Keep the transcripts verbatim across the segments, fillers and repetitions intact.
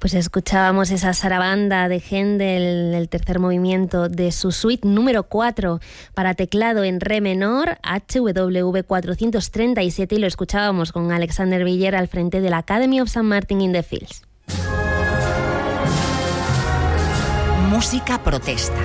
Pues escuchábamos esa sarabanda de Händel, el tercer movimiento de su suite número cuatro para teclado en re menor, H W V cuatrocientos treinta y siete, y lo escuchábamos con Alexander Villar al frente de la Academy of Saint Martin in the Fields. Música protesta.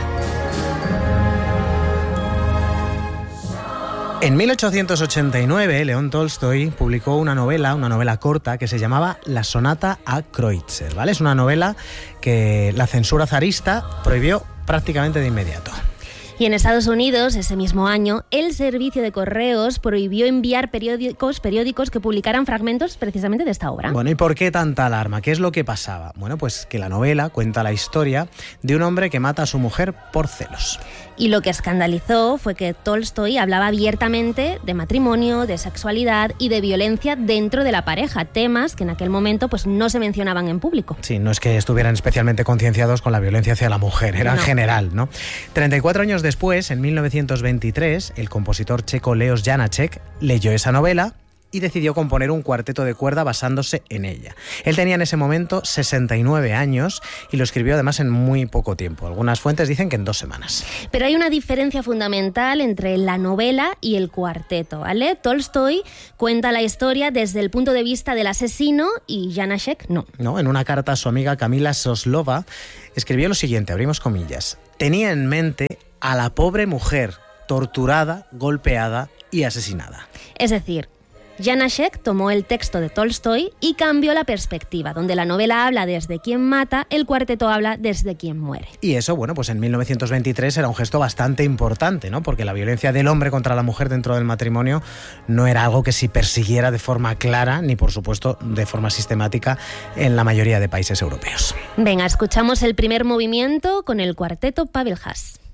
En mil ochocientos ochenta y nueve, León Tolstoy publicó una novela, una novela corta que se llamaba La sonata a Kreutzer, ¿vale? Es una novela que la censura zarista prohibió prácticamente de inmediato. Y en Estados Unidos, ese mismo año, el servicio de correos prohibió enviar periódicos, periódicos que publicaran fragmentos precisamente de esta obra. Bueno, ¿y por qué tanta alarma? ¿Qué es lo que pasaba? Bueno, pues que la novela cuenta la historia de un hombre que mata a su mujer por celos. Y lo que escandalizó fue que Tolstoy hablaba abiertamente de matrimonio, de sexualidad y de violencia dentro de la pareja, temas que en aquel momento pues no se mencionaban en público. Sí, no es que estuvieran especialmente concienciados con la violencia hacia la mujer, era no. en general, ¿no? treinta y cuatro años después, en mil novecientos veintitrés, el compositor checo Leos Janáček leyó esa novela y decidió componer un cuarteto de cuerda basándose en ella. Él tenía en ese momento sesenta y nueve años y lo escribió además en muy poco tiempo. Algunas fuentes dicen que en dos semanas. Pero hay una diferencia fundamental entre la novela y el cuarteto, ¿vale? Tolstoy cuenta la historia desde el punto de vista del asesino y Janáček no. No, en una carta a su amiga Kamila Soslova escribió lo siguiente, abrimos comillas: tenía en mente a la pobre mujer torturada, golpeada y asesinada. Es decir, Janáček tomó el texto de Tolstoy y cambió la perspectiva. Donde la novela habla desde quien mata, el cuarteto habla desde quien muere. Y eso, bueno, pues en mil novecientos veintitrés era un gesto bastante importante, ¿no? Porque la violencia del hombre contra la mujer dentro del matrimonio no era algo que se persiguiera de forma clara, ni por supuesto de forma sistemática en la mayoría de países europeos. Venga, escuchamos el primer movimiento con el cuarteto Pavel Haas.